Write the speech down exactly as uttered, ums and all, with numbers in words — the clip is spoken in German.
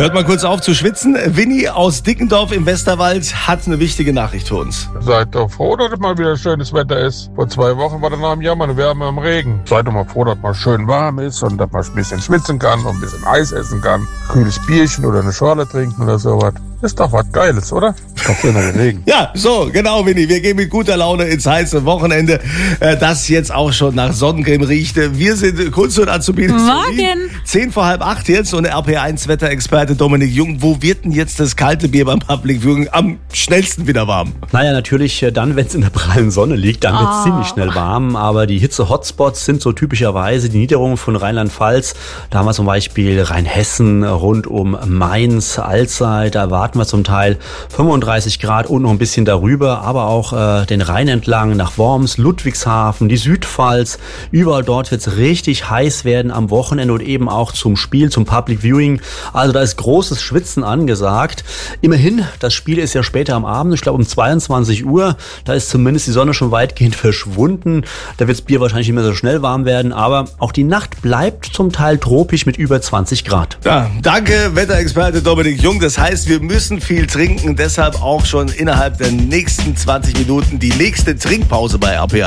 Hört mal kurz auf zu schwitzen. Winnie aus Dickendorf im Westerwald hat eine wichtige Nachricht für uns. Seid doch froh, dass es mal wieder schönes Wetter ist. Vor zwei Wochen war danach im Jammern, wir Wärme im Regen. Seid doch mal froh, dass mal schön warm ist und dass man ein bisschen schwitzen kann und ein bisschen Eis essen kann. Kühles Bierchen oder eine Schorle trinken oder sowas. Ist doch was Geiles, oder? Doch schöner Regen. Ja, so, genau, Winnie. Wir gehen mit guter Laune ins heiße Wochenende, das jetzt auch schon nach Sonnencreme riecht. Wir sind Kunst und Azubine. Morgen. Zehn vor halb acht jetzt und der R P eins Wetterexperte Dominik Jung. Wo wird denn jetzt das kalte Bier beim Public Viewing am schnellsten wieder warm? Naja, natürlich dann, wenn es in der prallen Sonne liegt, dann wird es Oh. ziemlich schnell warm. Aber die Hitze-Hotspots sind so typischerweise die Niederungen von Rheinland-Pfalz. Da haben wir zum Beispiel Rheinhessen rund um Mainz, Alzey. Da erwarten wir zum Teil fünfunddreißig Grad und noch ein bisschen darüber. Aber auch äh, den Rhein entlang nach Worms, Ludwigshafen, die Südpfalz. Überall dort wird es richtig heiß werden am Wochenende und eben auch zum Spiel, zum Public Viewing. Also da ist großes Schwitzen angesagt. Immerhin, das Spiel ist ja später am Abend, ich glaube um zweiundzwanzig Uhr. Da ist zumindest die Sonne schon weitgehend verschwunden. Da wird das Bier wahrscheinlich nicht mehr so schnell warm werden. Aber auch die Nacht bleibt zum Teil tropisch mit über zwanzig Grad. Ja, danke, Wetterexperte Dominik Jung. Das heißt, wir müssen viel trinken. Deshalb auch schon innerhalb der nächsten zwanzig Minuten die nächste Trinkpause bei R P eins.